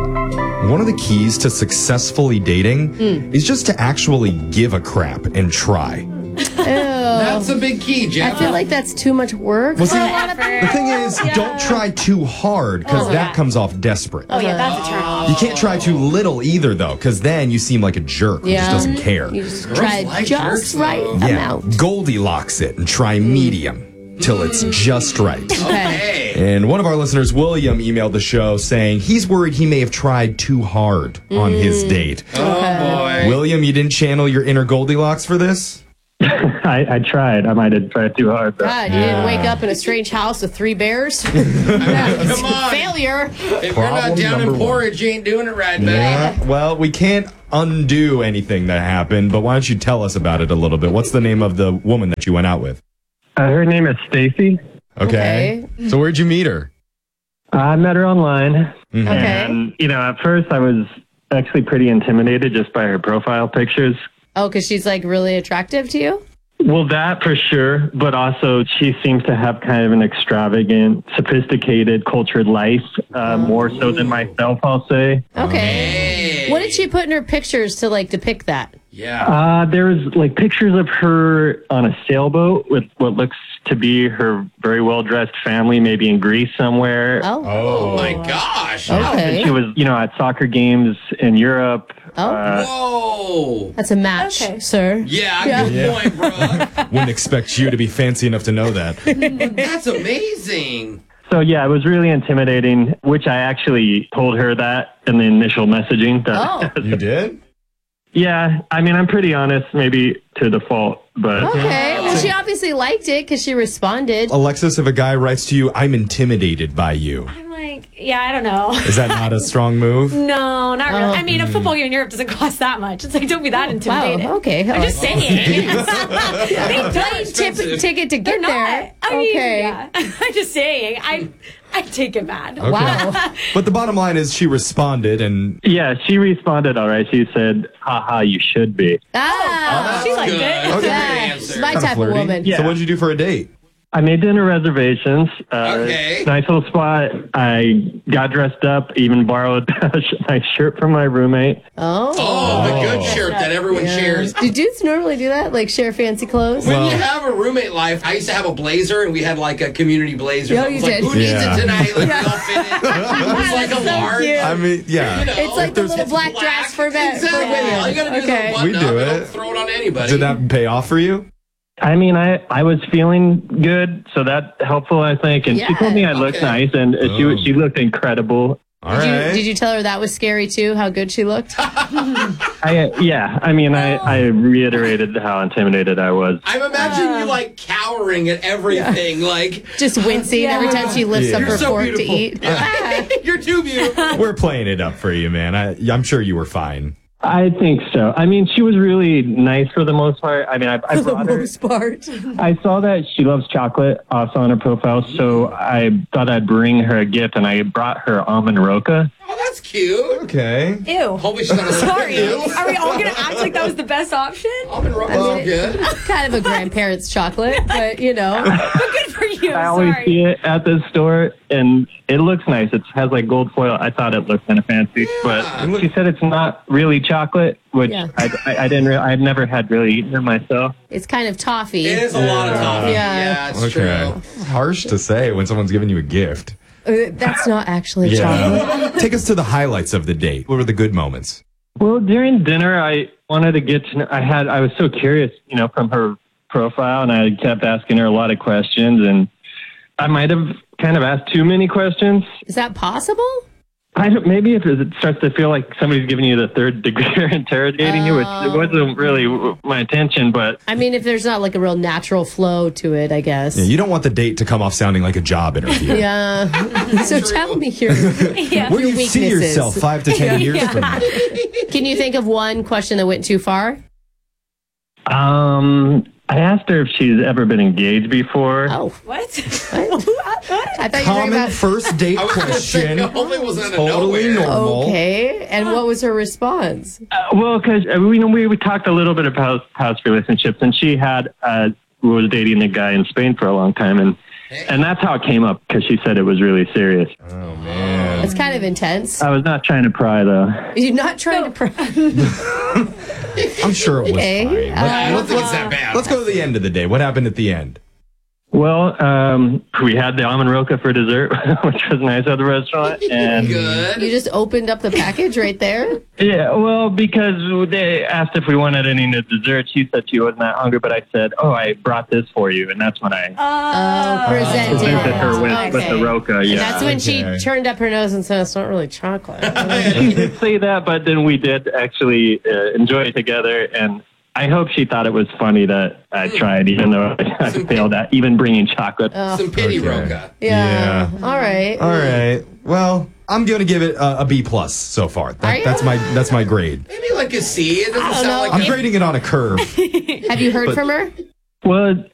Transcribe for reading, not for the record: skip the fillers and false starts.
One of the keys to successfully dating is just to actually give a crap and try. That's a big key, Jeff. I feel like that's too much work. Well, see, the thing is, don't try too hard, because that comes off desperate. Oh, yeah, that's a turn off. You can't try too little either, though, because then you seem like a jerk who just doesn't care. You just try just right amount. Goldilocks it and try medium till it's just right. Okay. And one of our listeners, William, emailed the show saying he's worried he may have tried too hard on his date. Oh, boy. William, you didn't channel your inner Goldilocks for this? I tried. I might have tried too hard. But. God, you didn't wake up in a strange house with 3 bears? Come on. Failure. If you're not down in porridge, you ain't doing it right, buddy. Yeah. Well, we can't undo anything that happened, but why don't you tell us about it a little bit? What's the name of the woman that you went out with? Her name is Stacy. Okay. So where'd you meet her? I met her online. Mm-hmm. And, at first I was actually pretty intimidated just by her profile pictures. Oh, because she's like really attractive to you? Well, that for sure. But also she seems to have kind of an extravagant, sophisticated, cultured life, more so than myself, I'll say. Okay. Hey. What did she put in her pictures to like depict that? Yeah. There's like pictures of her on a sailboat with what looks to be her very well-dressed family, maybe in Greece somewhere. Oh my gosh. Okay. And she was, at soccer games in Europe. Whoa. That's a match, sir. Yeah, good point, bro. Wouldn't expect you to be fancy enough to know that. That's amazing. So, yeah, it was really intimidating, which I actually told her that in the initial messaging. You did? Yeah, I mean, I'm pretty honest, maybe to the fault, but... Okay, well, she obviously liked it because she responded. Alexis, if a guy writes to you, I'm intimidated by you, I'm like, yeah, I don't know. is that not a strong move? No, not really. I mean, a football game in Europe doesn't cost that much. It's like, don't be that intimidated. Wow, okay. I'm just saying. They plane ticket to get there. I mean, Okay. yeah. I'm just saying. I take it bad. Okay. Wow. But the bottom line is she responded, and Yeah, she responded all right. She said, haha, you should be. She liked Good. it. Okay. Yeah, Answer. she's my kinda type flirty. of woman. Yeah. So what did you do for a date? I made dinner reservations. Okay. Nice little spot. I got dressed up, even borrowed a nice shirt from my roommate. Oh, the good shirt that everyone shares. Do dudes normally do that? Like share fancy clothes? When you have a roommate life, I used to have a blazer, and we had like a community blazer. Yeah, I you was like, did. who needs Yeah. it tonight? Like, we all fit in. It was like a large. cute. I mean, yeah. It's like the little black dress for men. Exactly. All you gotta do Okay. is button We up do and it. don't throw it on anybody. Did that pay off for you? I mean, I was feeling good, so that helpful, I think. And she told me I looked nice, and she looked incredible. All right. Did you tell her that was scary too? How good she looked? I reiterated how intimidated I was. I'm imagining you like cowering at everything. Like, Just wincing every time she lifts up You're her so fork beautiful. to eat. You're too beautiful. We're playing it up for you, man. I'm sure you were fine. I think so. I mean, she was really nice for the most part. I mean, I brought her. part. I saw that she loves chocolate also on her profile, so I thought I'd bring her a gift, and I brought her almond roca. Oh, that's cute. Okay. Ew. Hopefully she's not a Sorry. Are we all going to act like that was the best option? Almond roll good. Kind of a grandparent's chocolate, but But good for you. I always Sorry. see it at the store, and it looks nice. It has like gold foil. I thought it looked kind of fancy, but she said it's not really chocolate, which I didn't. I've never had really eaten it myself. it's kind of toffee. It is a lot of toffee. Yeah. It's true. It's harsh to say when someone's giving you a gift. That's not actually chocolate. Take us to the highlights of the date. What were the good moments? Well, during dinner, I wanted to get to know. I was so curious, from her profile, and I kept asking her a lot of questions, and I might have kind of asked too many questions. Is that possible? Maybe if it starts to feel like somebody's giving you the third degree or interrogating you, which it wasn't really my intention, but... I mean, if there's not like a real natural flow to it, I guess. Yeah, you don't want the date to come off sounding like a job interview. Yeah. So tell me your Where do you see weaknesses. yourself 5 to 10 years from now? Can you think of one question that went too far? I asked her if she's ever been engaged before. Oh, What? I thought you were talking Common about... first date I was gonna say, question. hopefully it wasn't out of Totally nowhere. normal. Okay, and what was her response? Well, because we talked a little bit about past relationships, and she was dating a guy in Spain for a long time, and that's how it came up, because she said it was really serious. Oh, man. That's kind of intense. I was not trying to pry, though. You're not trying to. I'm sure it was Okay, fine. I don't think it's that bad. Let's go to the end of the day. What happened at the end? Well, we had the almond roca for dessert, which was nice at the restaurant. And Good. You just opened up the package right there. yeah, well, because they asked if we wanted any dessert, she said she wasn't that hungry, but I said, "Oh, I brought this for you," and that's when I Presented presented her with Okay. the roca. And Yeah, that's when she Okay. turned up her nose and said, "It's not really chocolate." she did say that, but then we did actually enjoy it together, and I hope she thought it was funny that I tried, even though I failed at even bringing chocolate. Some pity Okay. roca. Yeah. All right. All right. Well, I'm going to give it a B plus so far. Are you? That's my grade. Maybe like a C. It doesn't don't sound know. like I'm grading it on a curve. Have you heard from her? Well,